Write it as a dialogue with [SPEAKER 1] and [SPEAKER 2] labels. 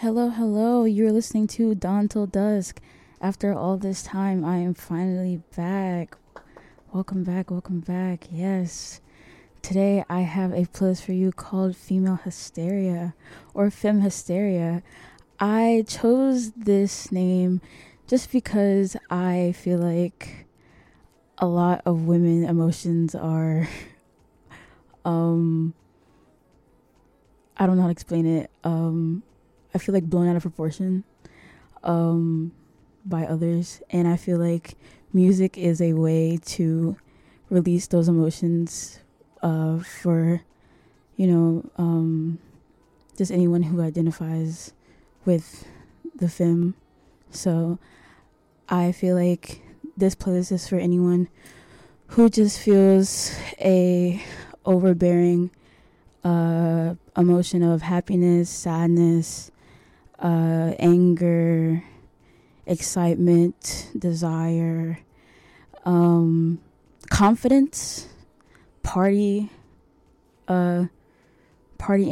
[SPEAKER 1] Hello, hello. You're listening to Dawn Till Dusk. After all this time, I am finally back. Welcome back, welcome back. Yes. Today, I have a playlist for you called Female Hysteria or Femme Hysteria. I chose this name just because I feel like a lot of women emotions are, I don't know how to explain it. I feel like blown out of proportion by others, and I feel like music is a way to release those emotions for just anyone who identifies with the femme. So I feel like this playlist is for anyone who just feels a overbearing emotion of happiness, sadness, anger, excitement, desire, confidence, party